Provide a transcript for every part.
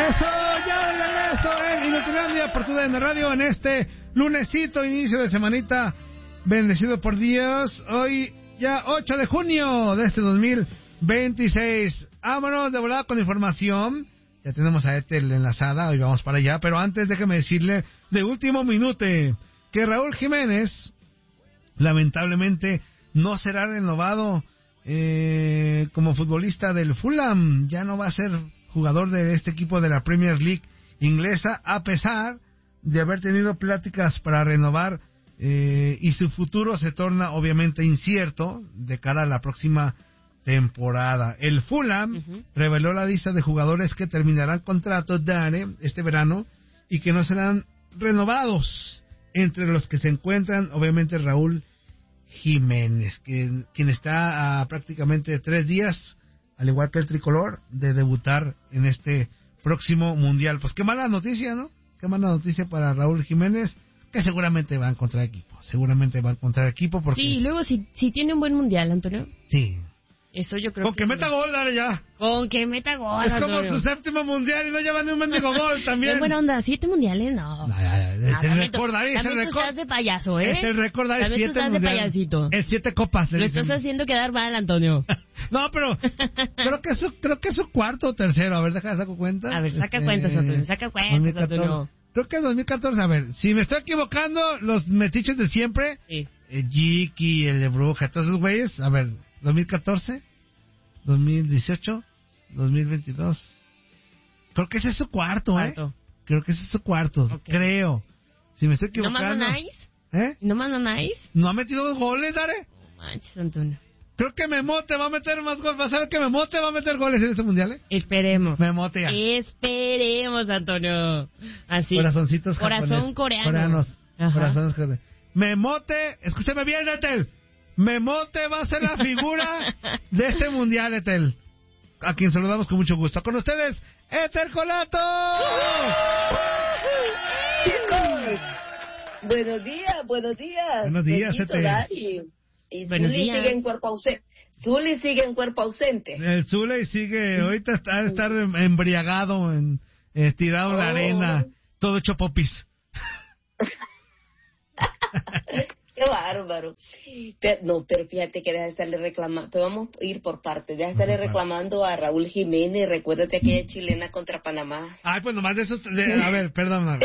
regreso, ya de regreso en Inutilandia por TUDN Radio en este lunesito, inicio de semanita, bendecido por Dios. Hoy ya 8 de junio de este 2026. Vámonos de volada con información. Ya tenemos a Ethel enlazada, hoy vamos para allá, pero antes déjeme decirle de último minuto que Raúl Jiménez lamentablemente no será renovado como futbolista del Fulham. Ya no va a ser jugador de este equipo de la Premier League inglesa, a pesar de haber tenido pláticas para renovar, y su futuro se torna obviamente incierto de cara a la próxima temporada. El Fulham reveló la lista de jugadores que terminarán contrato este verano y que no serán renovados, entre los que se encuentran obviamente Raúl Jiménez, quien está a prácticamente 3 días, al igual que el tricolor, de debutar en este próximo mundial. Pues qué mala noticia, ¿no? Qué mala noticia para Raúl Jiménez, que seguramente va a encontrar equipo, porque... Sí, luego si tiene un buen mundial, Antonio. Sí. Eso yo creo Con que meta gol, dale ya. Con que meta gol, es Antonio. como su 7º mundial y no lleva ni un mendigo gol también. Es buena onda, 7 mundiales, no. Es el récord, Dari, es el récord. Estás de payaso, ¿eh? Es el récord, Dari, también 7 tú estás de payasito. Es 7 copas. Lo estás haciendo quedar mal, Antonio. No, pero creo que es su cuarto o tercero. A ver, deja de sacar cuenta. A ver, saca cuentas, Antonio, saca cuentas, Antonio. Creo que es 2014, a ver, si me estoy equivocando, los metiches de siempre, sí. Jiki, el de Bruja, todos esos güeyes, a ver, 2014, 2018, 2022, creo que ese es su cuarto, creo que ese es su cuarto, okay. Creo, si me estoy equivocando. ¿No manda nice? ¿No manda nice? ¿No ha metido 2 goles, Dare? No manches, Antonio. Creo que Memote va a meter más goles. ¿Vas a ver que Memote va a meter goles en este mundial, Esperemos. Memote ya. Esperemos, Antonio. Así. Corazoncitos Corazón coreanos. Corazones coreanos. Memote, escúchame bien, Ethel. Memote va a ser la figura de este mundial, Ethel. A quien saludamos con mucho gusto. Con ustedes, Ethel Colato. Chicos, buenos días. Buenos días, Ethel. Y Zuli sigue en cuerpo ausente. Zuli sigue en cuerpo ausente. El Zuli sigue, ahorita está estar embriagado, tirado en la arena, todo hecho popis. Qué bárbaro. Pero fíjate que deja de estarle reclamando. Pero vamos a ir por partes. Deja de estarle reclamando a Raúl Jiménez. Recuérdate aquella chilena contra Panamá. Ay, pues nomás de eso. A ver, perdón.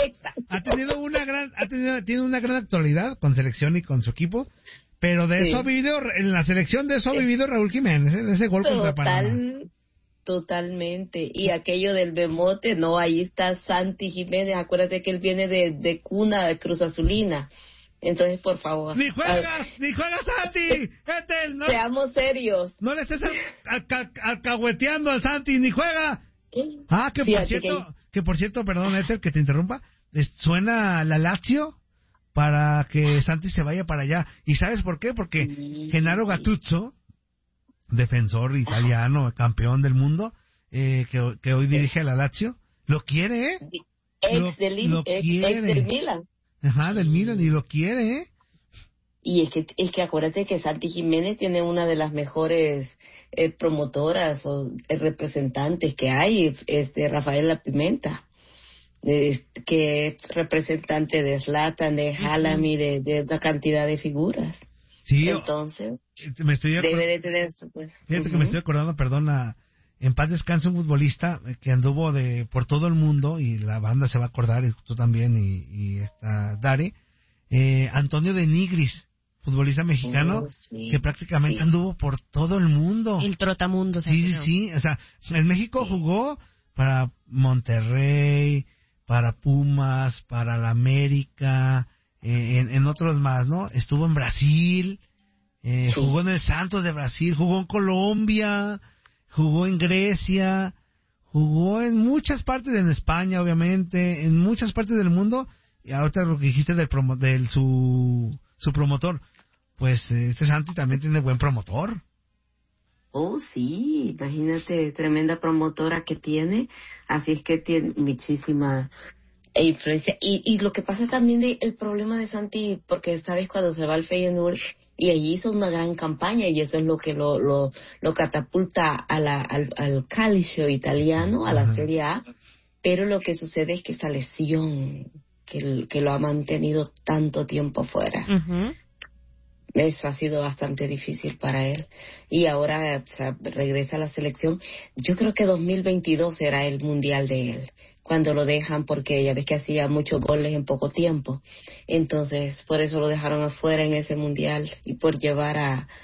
Tiene una gran actualidad con selección y con su equipo. Pero de eso ha vivido, en la selección de eso ha vivido Raúl Jiménez, de ese gol contra Panamá. Totalmente. Y aquello del Memote, no, ahí está Santi Jiménez. Acuérdate que él viene de cuna de Cruz Azulina. Entonces, por favor. ¡Ni juegas Santi! No, seamos serios. No le estés alcahueteando al Santi, ni juega. Que por cierto, perdón, Ethel, que te interrumpa, suena la Lazio para que Santi se vaya para allá. ¿Y sabes por qué? Porque Gennaro Gattuso, defensor italiano, campeón del mundo, que hoy dirige a la Lazio, lo quiere, ex del Milan. Ajá, del Milan, y lo quiere, Y es que acuérdate que Santi Jiménez tiene una de las mejores promotoras o representantes que hay, Rafaela Pimenta, que es representante de Zlatan, de Haaland y de una cantidad de figuras. Sí, entonces debe de tener su... Fíjate que me estoy acordando, perdona, en paz descanse un futbolista que anduvo por todo el mundo, y la banda se va a acordar, y tú también, y está Dari, Antonio de Nigris, futbolista mexicano, que prácticamente anduvo por todo el mundo. El trotamundo. Sí, o sea, en México jugó para Monterrey, para Pumas, para la América, en otros más, ¿no? Estuvo en Brasil, jugó en el Santos de Brasil, jugó en Colombia, jugó en Grecia, jugó en muchas partes, en España, obviamente, en muchas partes del mundo. Y ahorita lo que dijiste su promotor, pues este Santi también tiene buen promotor. Oh, sí, imagínate, tremenda promotora que tiene, así es que tiene muchísima influencia. Y lo que pasa también el problema de Santi, porque sabes cuando se va al Feyenoord, y allí hizo una gran campaña, y eso es lo que lo catapulta al calcio italiano, a la Serie A, pero lo que sucede es que esta lesión que lo ha mantenido tanto tiempo fuera, eso ha sido bastante difícil para él, y ahora, o sea, regresa a la selección. Yo creo que 2022 será el mundial de él, cuando lo dejan, porque ya ves que hacía muchos goles en poco tiempo, entonces por eso lo dejaron afuera en ese mundial, y por llevar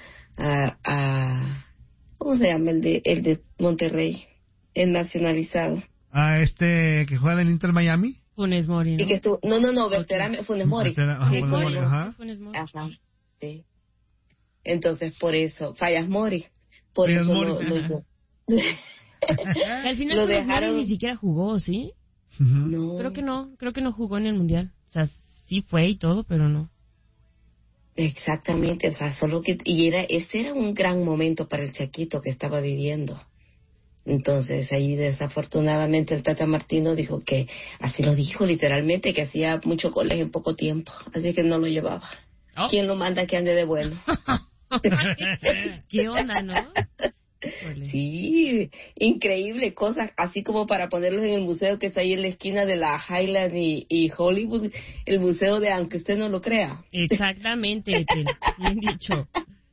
a ¿cómo se llama? El de Monterrey, el nacionalizado. Que juega en el Inter Miami. Funes Mori, ¿no? Y que estuvo, no, Berterame, Funes Mori. Funes Mori. Ajá. Sí. Entonces, por eso, Fallas Mori. Por eso lo Al final lo Funes dejaron. Mori ni siquiera jugó, ¿sí? No. Creo que no jugó en el Mundial. O sea, sí fue y todo, pero no. Exactamente, o sea, solo que... ese era un gran momento para el Chaquito que estaba viviendo. Entonces, ahí desafortunadamente el Tata Martino dijo que, así lo dijo literalmente, que hacía muchos goles en poco tiempo, así que no lo llevaba. Oh. ¿Quién lo manda que ande de bueno? ¿Qué onda, no? Sí, increíble, cosas así como para ponerlos en el museo que está ahí en la esquina de la Highland y Hollywood, el museo de aunque usted no lo crea. Exactamente, bien dicho.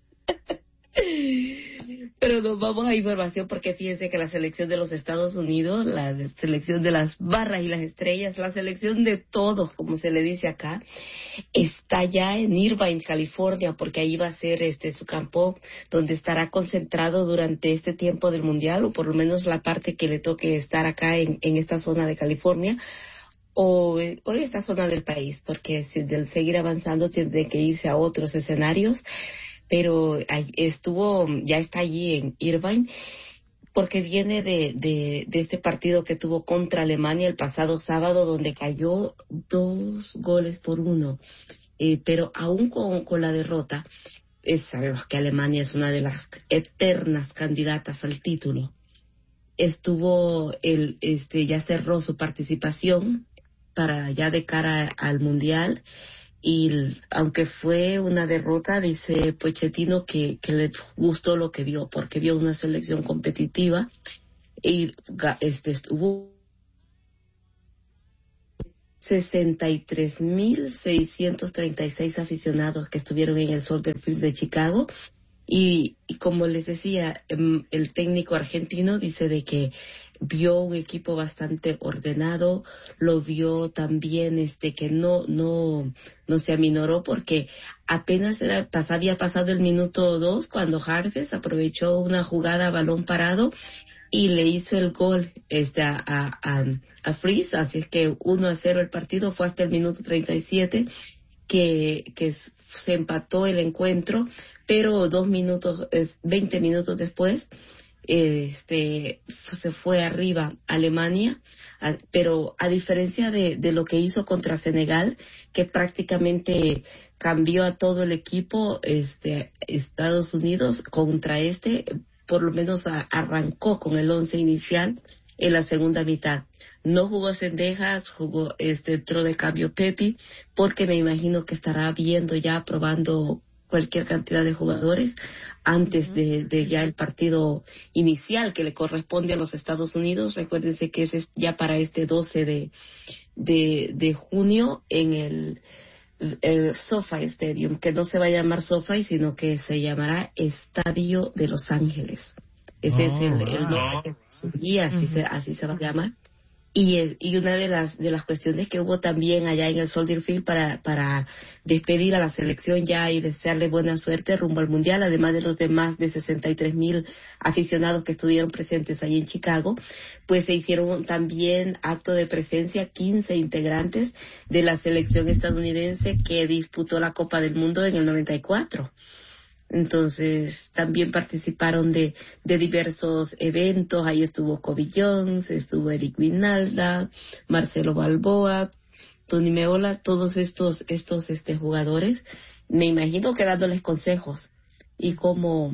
Pero nos vamos a información, porque fíjense que la selección de los Estados Unidos, la selección de las barras y las estrellas, la selección de todos, como se le dice acá, está ya en Irvine, California, porque ahí va a ser su campo donde estará concentrado durante este tiempo del Mundial, o por lo menos la parte que le toque estar acá en esta zona de California, o en esta zona del país, porque si del seguir avanzando tiene que irse a otros escenarios. Pero ya está allí en Irvine, porque viene de este partido que tuvo contra Alemania el pasado sábado, donde cayó 2-1. Pero aún con la derrota, sabemos que Alemania es una de las eternas candidatas al título. Ya cerró su participación para ya de cara al Mundial. Y aunque fue una derrota, dice Pochettino que le gustó lo que vio, porque vio una selección competitiva, y hubo 63,636 aficionados que estuvieron en el Soldier Field de Chicago. Y como les decía, el técnico argentino dice de que vio un equipo bastante ordenado, lo vio también que no se aminoró, porque apenas había pasado el minuto 2 cuando Harves aprovechó una jugada a balón parado y le hizo el gol a Fries, así es que 1-0 el partido. Fue hasta el minuto 37 que se empató el encuentro, pero 20 minutos después se fue arriba Alemania, pero a diferencia de lo que hizo contra Senegal, que prácticamente cambió a todo el equipo, Estados Unidos contra por lo menos arrancó con el 11 inicial en la segunda mitad. No jugó Cendejas, entró de cambio Pepi, porque me imagino que estará viendo ya, probando cualquier cantidad de jugadores antes de ya el partido inicial que le corresponde a los Estados Unidos. Recuérdense que es ya para 12 de junio en el SoFi Stadium, que no se va a llamar SoFi, sino que se llamará Estadio de Los Ángeles. Ese es el nombre que subía, así se va a llamar. Y una de las cuestiones que hubo también allá en el Soldier Field para despedir a la selección ya y desearle buena suerte rumbo al Mundial, además de los demás de 63,000 aficionados que estuvieron presentes allí en Chicago, pues se hicieron también acto de presencia 15 integrantes de la selección estadounidense que disputó la Copa del Mundo en el 94. Entonces también participaron de diversos eventos. Ahí estuvo Kobe Jones, estuvo Eric Winalda, Marcelo Balboa, Tony Meola, todos estos jugadores, me imagino que dándoles consejos y cómo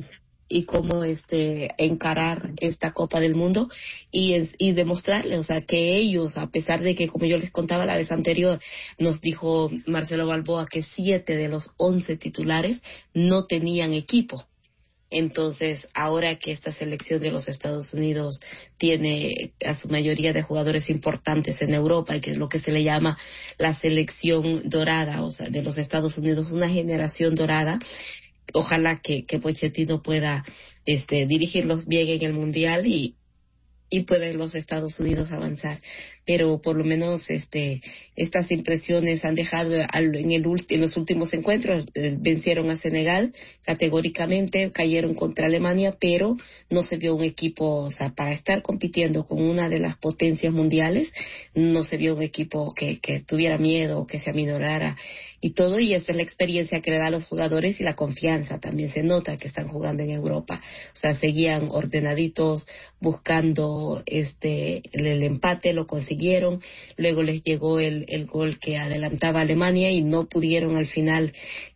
encarar esta Copa del Mundo y demostrarles, o sea, que ellos, a pesar de que, como yo les contaba la vez anterior, nos dijo Marcelo Balboa que 7 de los 11 titulares no tenían equipo, Entonces, ahora que esta selección de los Estados Unidos tiene a su mayoría de jugadores importantes en Europa, y que es lo que se le llama la selección dorada, o sea, de los Estados Unidos, una generación dorada, ojalá que Pochettino pueda dirigirlos bien en el Mundial y pueden los Estados Unidos avanzar. Pero por lo menos estas impresiones han dejado en los últimos encuentros. Vencieron a Senegal categóricamente, cayeron contra Alemania, pero no se vio un equipo, o sea, para estar compitiendo con una de las potencias mundiales, no se vio un equipo que tuviera miedo, que se aminorara y todo, y eso es la experiencia que le da a los jugadores y la confianza. También se nota que están jugando en Europa. O sea, seguían ordenaditos, buscando el empate, lo consiguieron. Luego les llegó el gol que adelantaba a Alemania y no pudieron al final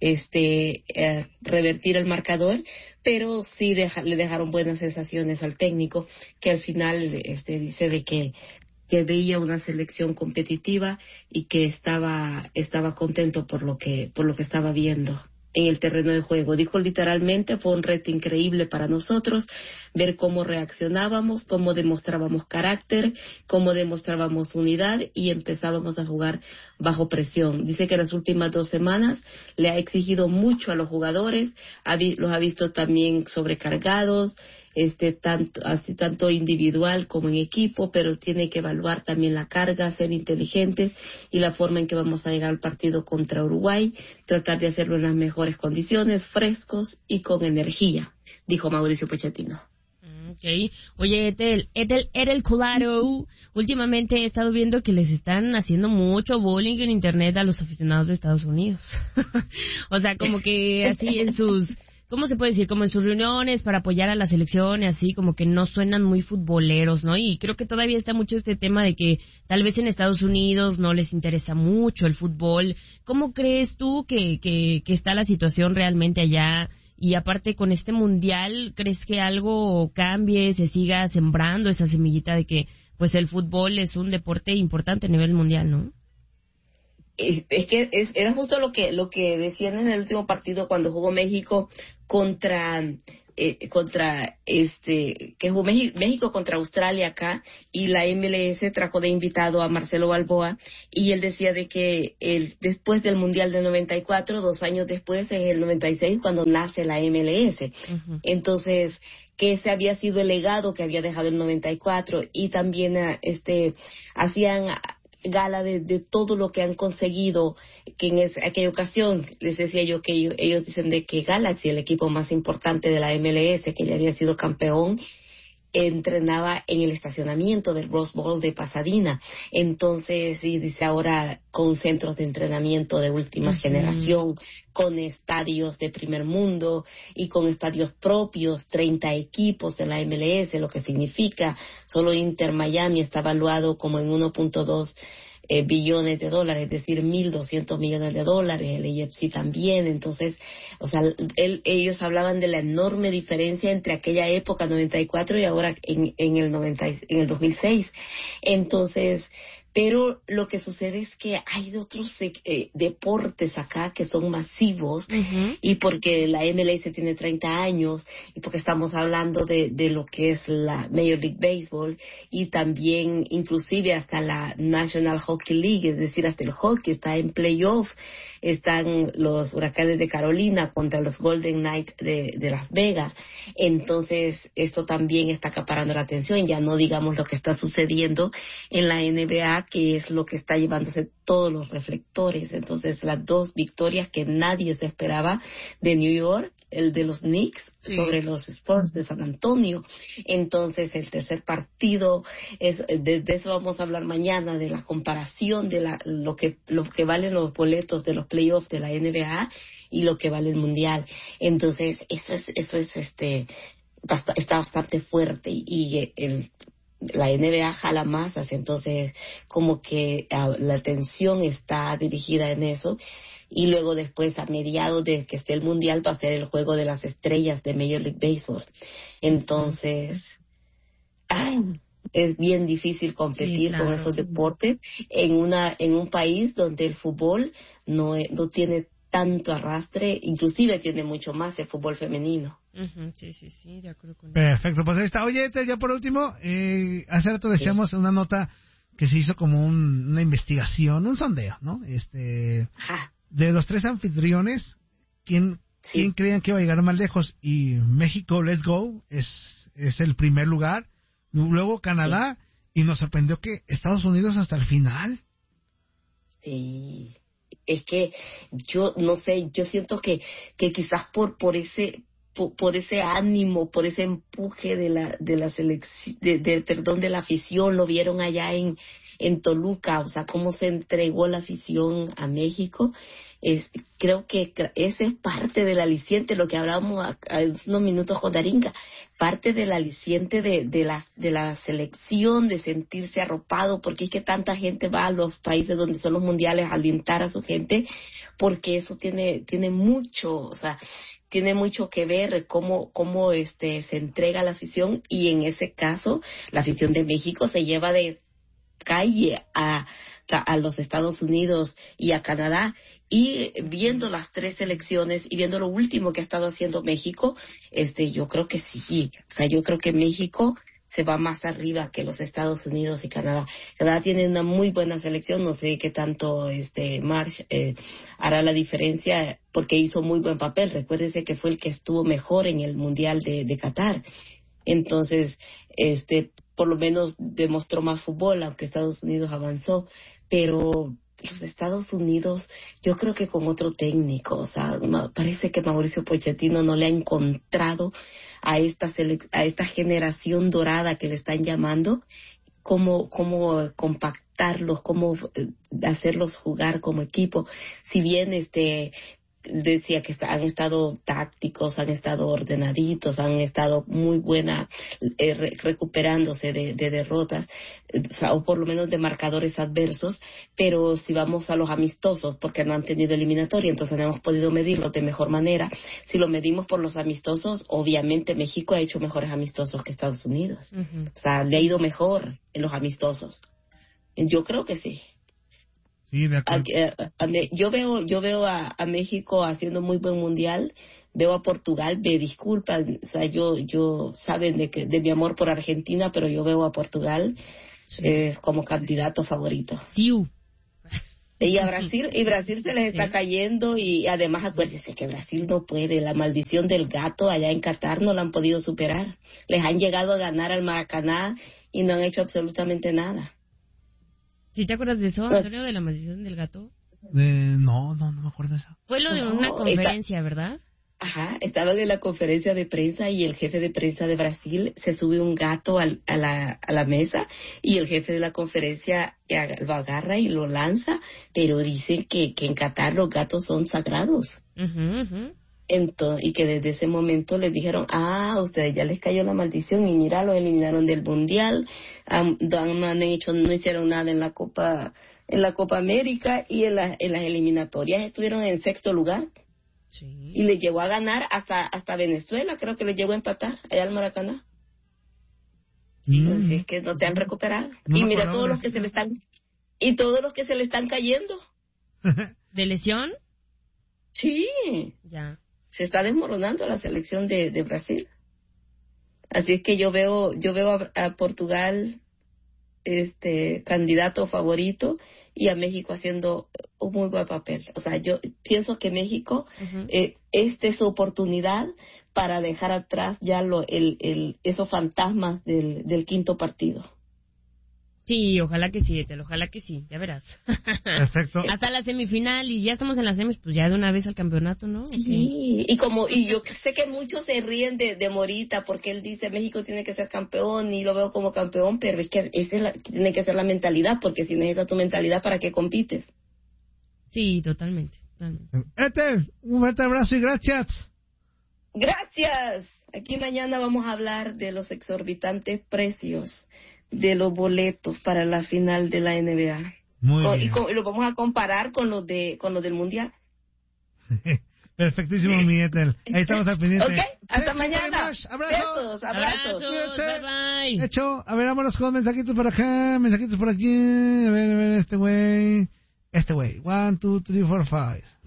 revertir el marcador, pero sí le dejaron buenas sensaciones al técnico, que al final dice de que veía una selección competitiva y que estaba contento por lo que estaba viendo en el terreno de juego. Dijo literalmente: fue un reto increíble para nosotros ver cómo reaccionábamos, cómo demostrábamos carácter, cómo demostrábamos unidad y empezábamos a jugar bajo presión. Dice que en las últimas 2 semanas le ha exigido mucho a los jugadores, los ha visto también sobrecargados, tanto individual como en equipo, pero tiene que evaluar también la carga, ser inteligentes y la forma en que vamos a llegar al partido contra Uruguay, tratar de hacerlo en las mejores condiciones, frescos y con energía, dijo Mauricio Pochettino. Okay. Oye, Etel Colado, últimamente he estado viendo que les están haciendo mucho bullying en internet a los aficionados de Estados Unidos. O sea, como que así en sus... ¿Cómo se puede decir? Como en sus reuniones para apoyar a la selección y así, como que no suenan muy futboleros, ¿no? Y creo que todavía está mucho este tema de que tal vez en Estados Unidos no les interesa mucho el fútbol. ¿Cómo crees tú que está la situación realmente allá? Y aparte con este mundial, ¿crees que algo cambie, se siga sembrando esa semillita de que pues el fútbol es un deporte importante a nivel mundial, ¿no? Es que era justo lo que decían en el último partido cuando jugó México que jugó México contra Australia acá, y la MLS trajo de invitado a Marcelo Balboa, y él decía de que después del Mundial del 94, 2 años después, en el 96, cuando nace la MLS. Uh-huh. Entonces, que ese había sido el legado que había dejado el 94, y también hacían gala de todo lo que han conseguido, que en aquella ocasión les decía yo que ellos dicen de que Galaxy, el equipo más importante de la MLS, que ya había sido campeón, entrenaba en el estacionamiento del Rose Bowl de Pasadena. Entonces, y dice ahora con centros de entrenamiento de última uh-huh. generación, con estadios de primer mundo y con estadios propios, 30 equipos de la MLS, lo que significa, solo Inter Miami está evaluado como en 1.2 billones de dólares, es decir, 1.200 millones de dólares, el AFC también. Entonces, o sea, ellos hablaban de la enorme diferencia entre aquella época, 94, y ahora en el 2006. Entonces, pero lo que sucede es que hay otros deportes acá que son masivos, uh-huh. y porque la MLS tiene 30 años, y porque estamos hablando de lo que es la Major League Baseball, y también inclusive hasta la National Hockey League, es decir, hasta el hockey está en playoff. Están los Huracanes de Carolina contra los Golden Knights de Las Vegas. Entonces, esto también está acaparando la atención. Ya no digamos lo que está sucediendo en la NBA, que es lo que está llevándose todos los reflectores. Entonces, las 2 victorias que nadie se esperaba de New York, el de los Knicks sí. sobre los Spurs de San Antonio. Entonces, el tercer partido, de eso vamos a hablar mañana, de la comparación de lo que valen los boletos de los playoffs de la NBA y lo que vale el mundial. Entonces, eso es está bastante fuerte, y la NBA jala masas. Entonces, como que la atención está dirigida en eso. Y luego después, a mediados de que esté el mundial, va a ser el juego de las estrellas de Major League Baseball. Entonces, es bien difícil competir, sí, claro, con esos deportes en un país donde el fútbol no tiene tanto arrastre, inclusive tiene mucho más el fútbol femenino. Sí, de acuerdo con eso. Perfecto, pues ahí está. Oye, ya por último, hace rato decíamos una nota que se hizo como una investigación, un sondeo, ¿no? Ajá. De los 3 anfitriones, ¿quién creían que iba a llegar más lejos? Y México, let's go, es el primer lugar. Luego Canadá, y nos sorprendió que Estados Unidos hasta el final. Sí, es que yo no sé, yo siento que quizás por ese ánimo, por ese empuje de la selección, de la afición, lo vieron allá en Toluca, o sea, cómo se entregó la afición a México. Creo que ese es parte del aliciente, lo que hablábamos hace unos minutos con Darinka, parte del aliciente de la selección, de sentirse arropado, porque es que tanta gente va a los países donde son los mundiales a alentar a su gente, porque eso tiene mucho, o sea, tiene mucho que ver cómo se entrega la afición, y en ese caso la afición de México se lleva de calle a los Estados Unidos y a Canadá, y viendo las 3 selecciones y viendo lo último que ha estado haciendo México, yo creo que sí, o sea, yo creo que México se va más arriba que los Estados Unidos y Canadá. Canadá tiene una muy buena selección, no sé qué tanto Marsh hará la diferencia, porque hizo muy buen papel. Recuérdese que fue el que estuvo mejor en el Mundial de Qatar. Entonces, por lo menos demostró más fútbol, aunque Estados Unidos avanzó, pero los Estados Unidos, yo creo que con otro técnico, o sea, parece que Mauricio Pochettino no le ha encontrado a esta generación dorada que le están llamando, cómo compactarlos, cómo hacerlos jugar como equipo. Si bien decía que han estado tácticos, han estado ordenaditos, han estado muy buena recuperándose de derrotas, o por lo menos de marcadores adversos, pero si vamos a los amistosos, porque no han tenido eliminatoria, entonces no hemos podido medirlo de mejor manera. Si lo medimos por los amistosos, obviamente México ha hecho mejores amistosos que Estados Unidos. O sea, le ha ido mejor en los amistosos. Yo creo que sí. Sí, de acuerdo. Yo veo a México haciendo muy buen mundial, veo a Portugal, me disculpan, o sea, yo saben de mi amor por Argentina, pero yo veo a Portugal como candidato favorito. Sí. Y a Brasil se les está cayendo, y además acuérdense que Brasil no puede, la maldición del gato allá en Qatar no la han podido superar. Les han llegado a ganar al Maracaná y no han hecho absolutamente nada. ¿Sí te acuerdas de eso, Antonio, de la maldición del gato? No me acuerdo de eso. Fue lo de una conferencia, ¿verdad? Ajá, estaban en la conferencia de prensa y el jefe de prensa de Brasil se sube un gato a la mesa, y el jefe de la conferencia lo agarra y lo lanza, pero dicen que en Qatar los gatos son sagrados. Entonces, y que desde ese momento les dijeron, a ustedes ya les cayó la maldición, y mira, lo eliminaron del mundial, no hicieron nada en la Copa América, y en las eliminatorias estuvieron en 6º lugar. Sí. Y les llegó a ganar hasta Venezuela, creo que les llegó a empatar allá al Maracaná. Así es que no te han recuperado. Y mira todos los que se le están cayendo. ¿De lesión? Sí. Ya. Se está desmoronando la selección de Brasil. Así es que yo veo a Portugal candidato favorito, y a México haciendo un muy buen papel. O sea, yo pienso que México, esta es su oportunidad para dejar atrás ya esos fantasmas del 5º partido. Sí, ojalá que sí, Etel, ojalá que sí, ya verás. Perfecto. Hasta la semifinal, y ya estamos en las semis, pues ya de una vez al campeonato, ¿no? Sí, y yo sé que muchos se ríen de Morita, porque él dice México tiene que ser campeón, y lo veo como campeón, pero es que tiene que ser la mentalidad, porque si no es esa tu mentalidad, ¿para qué compites? Sí, totalmente. Etel, un fuerte abrazo y gracias. Gracias. Aquí mañana vamos a hablar de los exorbitantes precios de los boletos para la final de la NBA. Muy bien. Y lo vamos a comparar con los del mundial. Perfectísimo, mi Etel. Ahí estamos al pendiente. Ok, hasta mañana. Abrazos. Abrazos. Bye, bye. Hecho, a ver, vámonos con mensajitos por acá, mensajitos por aquí. A ver, este güey. 1, 2, 3, 4, 5.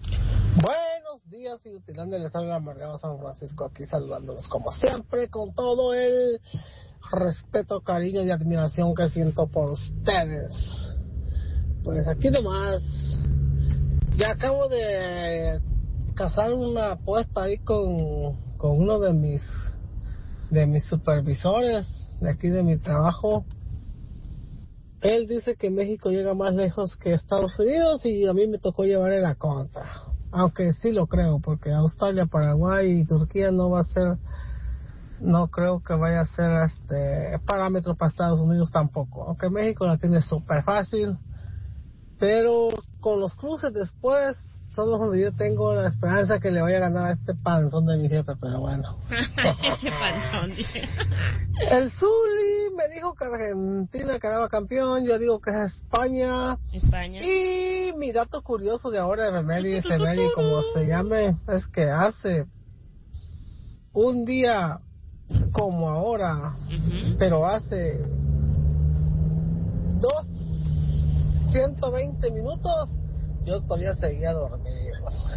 Buenos días, y utilizando el estado amargado San Francisco, aquí saludándolos como siempre con todo el respeto, cariño y admiración que siento por ustedes. Pues aquí nomás, ya acabo de casar una apuesta ahí con uno de mis supervisores de aquí de mi trabajo. Él dice que México llega más lejos que Estados Unidos y a mí me tocó llevarle la contra. Aunque sí lo creo, porque Australia, Paraguay y Turquía no creo que vaya a ser parámetro para Estados Unidos tampoco. Aunque México la tiene súper fácil, pero con los cruces después, solo donde yo tengo la esperanza que le vaya a ganar a este panzón de mi jefe, pero bueno. Ese panzón, El Zuli me dijo que Argentina quedaba campeón, yo digo que es España. Y mi dato curioso de ahora, Efeméride, como se llame, es que hace un día como ahora, pero hace 120 minutos, yo todavía seguía dormido.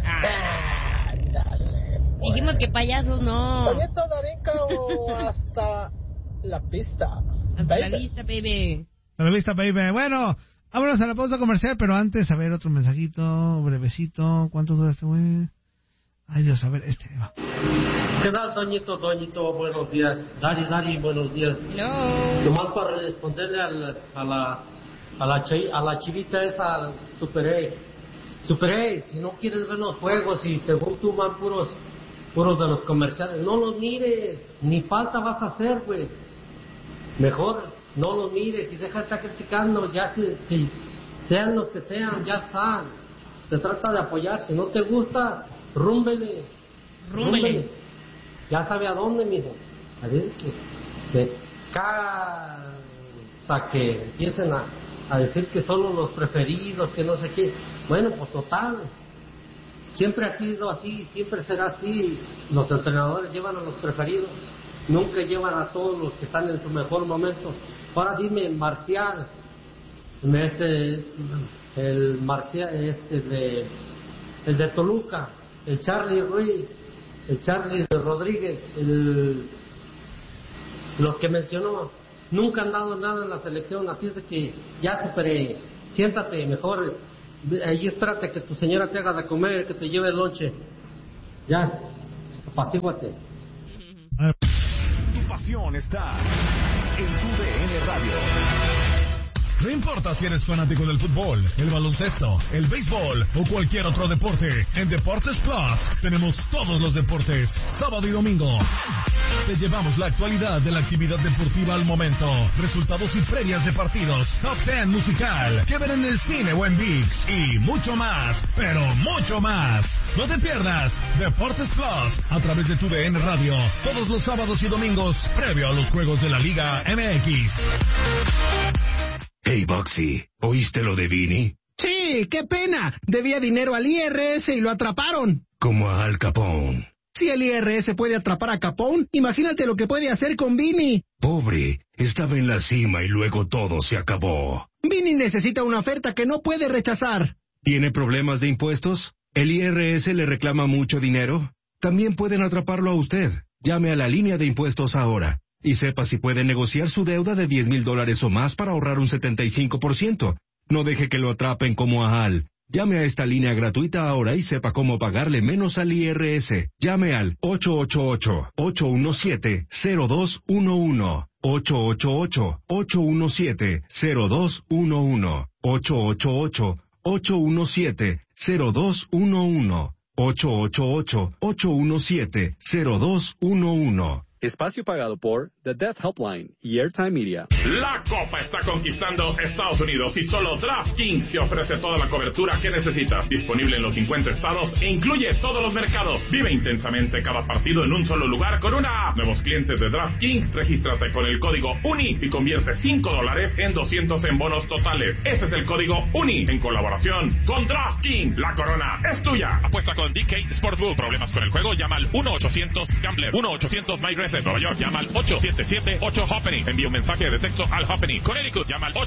Dale, pues. Dijimos que payasos no. Toñito Darinka o hasta la pista. Hasta la vista, baby. Hasta la vista, baby. Bueno, vámonos a la pausa comercial, pero antes, a ver, otro mensajito, brevecito. ¿Cuánto dura este güey? Ay, Dios, a ver, va. ¿Qué tal, Toñito? Buenos días. Dari, buenos días. Hello. Nomás para responderle a la chivita esa, al Super A, si no quieres ver los juegos y según tú van puros de los comerciales, no los mires, ni falta vas a hacer, güey. Mejor no los mires y deja de estar criticando, ya si sean los que sean, ya están. Se trata de apoyar, si no te gusta, rúmbele. Ya sabe a dónde, mijo. Así es que me cansa que empiecen a decir que solo los preferidos, que no sé qué. Bueno, pues total, siempre ha sido así, siempre será así. Los entrenadores llevan a los preferidos, nunca llevan a todos los que están en su mejor momento. Ahora dime, Marcial, el Marcial, el de Toluca, el Charlie Ruiz, el Charlie Rodríguez, los que mencionó, nunca han dado nada en la selección, así es de que ya superé. Siéntate mejor, ahí espérate que tu señora te haga de comer, que te lleve el lonche. Ya, apacíguate. Tu pasión está en tu DN Radio. No importa si eres fanático del fútbol, el baloncesto, el béisbol o cualquier otro deporte, en Deportes Plus tenemos todos los deportes, sábado y domingo. Te llevamos la actualidad de la actividad deportiva al momento, resultados y previas de partidos, top 10 musical, que ver en el cine o en ViX y mucho más, pero mucho más. No te pierdas Deportes Plus a través de tu DN Radio, todos los sábados y domingos, previo a los juegos de la Liga MX. Hey, Boxy, ¿oíste lo de Vini? Sí, qué pena. Debía dinero al IRS y lo atraparon. Como a Al Capone. Si el IRS puede atrapar a Capone, imagínate lo que puede hacer con Vini. Pobre, estaba en la cima y luego todo se acabó. Vini necesita una oferta que no puede rechazar. ¿Tiene problemas de impuestos? ¿El IRS le reclama mucho dinero? También pueden atraparlo a usted. Llame a la línea de impuestos ahora. Y sepa si puede negociar su deuda de $10,000 o más para ahorrar un 75%. No deje que lo atrapen como a Al. Llame a esta línea gratuita ahora y sepa cómo pagarle menos al IRS. Llame al 888-817-0211. 888-817-0211. 888-817-0211. 888-817-0211. Espacio pagado por The Death Helpline y Airtime Media. La Copa está conquistando Estados Unidos y solo DraftKings te ofrece toda la cobertura que necesitas. Disponible en los 50 estados e incluye todos los mercados. Vive intensamente cada partido en un solo lugar con una app. Nuevos clientes de DraftKings, regístrate con el código UNI y convierte $5 en 200 en bonos totales. Ese es el código UNI en colaboración con DraftKings. La corona es tuya. Apuesta con DK Sportsbook. Problemas con el juego, llama al 1-800-GAMBLER. 1-800-MyRace. Nueva York, llama al 877-829-0000. 877-8-HOPENY. Envía un mensaje de texto al Hoppening. Connecticut, llama al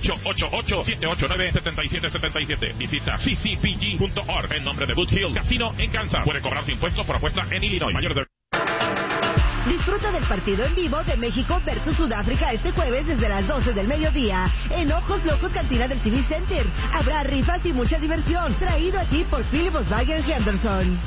888-789-7777. Visita ccpg.org en nombre de Boot Hill Casino en Kansas. Puede cobrar su impuesto por apuesta en Illinois. Mayor de... Disfruta del partido en vivo de México versus Sudáfrica este jueves desde las 12 del mediodía en Ojos Locos Cantina del TV Center. Habrá rifas y mucha diversión. Traído a ti por Philip Volkswagen Henderson.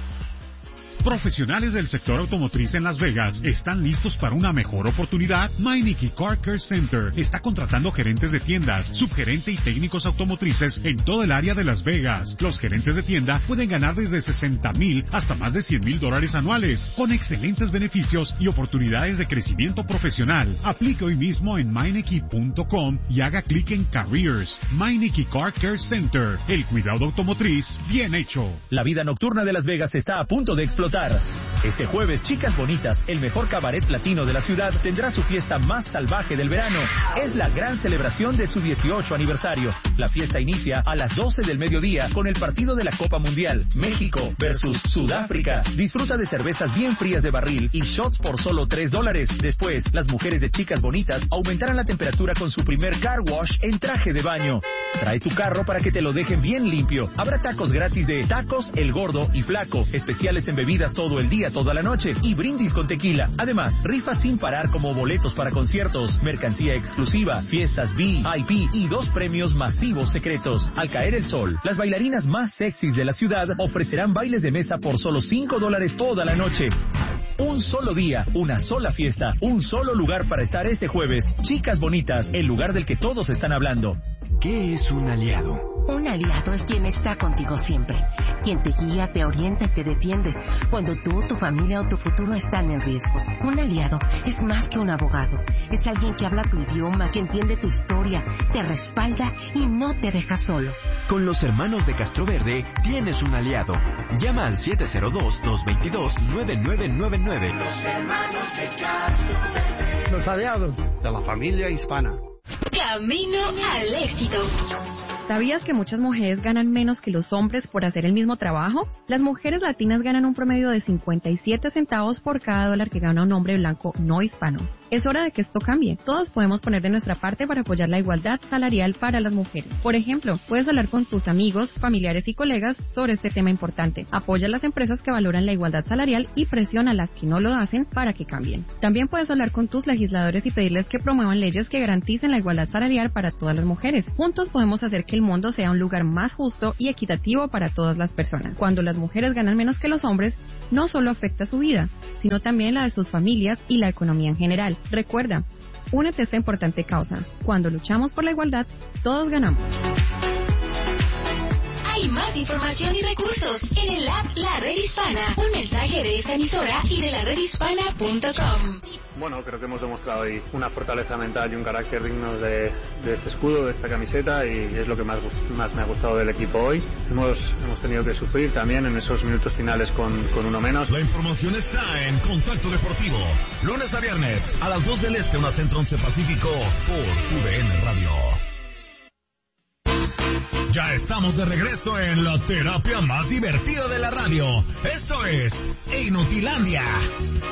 Profesionales del sector automotriz en Las Vegas están listos para una mejor oportunidad. Meineke Car Care Center está contratando gerentes de tiendas, subgerente y técnicos automotrices en todo el área de Las Vegas. Los gerentes de tienda pueden ganar desde $60,000 hasta más de $100,000 anuales, con excelentes beneficios y oportunidades de crecimiento profesional. Aplique hoy mismo en Meineke.com y haga clic en Careers. Meineke Car Care Center, el cuidado automotriz bien hecho. La vida nocturna de Las Vegas está a punto de explotar. Este jueves, Chicas Bonitas, el mejor cabaret latino de la ciudad, tendrá su fiesta más salvaje del verano. Es la gran celebración de su 18 aniversario. La fiesta inicia a las 12 del mediodía con el partido de la Copa Mundial, México versus Sudáfrica. Disfruta de cervezas bien frías de barril y shots por solo $3. Después, las mujeres de Chicas Bonitas aumentarán la temperatura con su primer car wash en traje de baño. Trae tu carro para que te lo dejen bien limpio. Habrá tacos gratis de Tacos El Gordo y Flaco, especiales en bebidas todo el día, toda la noche y brindis con tequila. Además, rifas sin parar como boletos para conciertos, mercancía exclusiva, fiestas VIP y 2 premios masivos secretos. Al caer el sol, las bailarinas más sexys de la ciudad ofrecerán bailes de mesa por solo $5 toda la noche. Un solo día, una sola fiesta, un solo lugar para estar este jueves. Chicas Bonitas, el lugar del que todos están hablando. ¿Qué es un aliado? Un aliado es quien está contigo siempre, quien te guía, te orienta y te defiende cuando tú, tu familia o tu futuro están en riesgo. Un aliado es más que un abogado, es alguien que habla tu idioma, que entiende tu historia, te respalda y no te deja solo. Con los hermanos de Castroverde tienes un aliado. Llama al 702-222-9999. Los hermanos de Castroverde. Los aliados de la familia hispana. Camino al éxito. ¿Sabías que muchas mujeres ganan menos que los hombres por hacer el mismo trabajo? Las mujeres latinas ganan un promedio de 57 centavos por cada dólar que gana un hombre blanco no hispano. Es hora de que esto cambie. Todos podemos poner de nuestra parte para apoyar la igualdad salarial para las mujeres. Por ejemplo, puedes hablar con tus amigos, familiares y colegas sobre este tema importante. Apoya a las empresas que valoran la igualdad salarial y presiona a las que no lo hacen para que cambien. También puedes hablar con tus legisladores y pedirles que promuevan leyes que garanticen la igualdad salarial para todas las mujeres. Juntos podemos hacer que el mundo sea un lugar más justo y equitativo para todas las personas. Cuando las mujeres ganan menos que los hombres, no solo afecta su vida, sino también la de sus familias y la economía en general. Recuerda, únete a esta importante causa. Cuando luchamos por la igualdad, todos ganamos. Hay más información y recursos en el app La Red Hispana. Un mensaje de esta emisora y de laredhispana.com. Bueno, creo que hemos demostrado hoy una fortaleza mental y un carácter dignos de este escudo, de esta camiseta, y es lo que más me ha gustado del equipo hoy. Hemos tenido que sufrir también en esos minutos finales con uno menos. La información está en Contacto Deportivo, lunes a viernes a las 2 del Este, 1 Centro, 11 Pacífico, por UDN Radio. Ya estamos de regreso en la terapia más divertida de la radio. Esto es Inutilandia.